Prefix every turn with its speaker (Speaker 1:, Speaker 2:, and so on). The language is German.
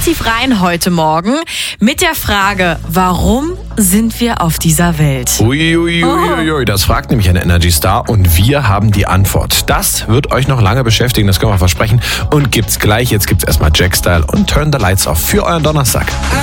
Speaker 1: tief rein heute Morgen mit der Frage, warum sind wir auf dieser Welt?
Speaker 2: Uiuiuiui, das fragt nämlich ein Energy Star und wir haben die Antwort. Das wird euch noch lange beschäftigen, das können wir versprechen. Und gibt's gleich, jetzt gibt's erstmal Jack Style und Turn the Lights Off für euren Donnerstag.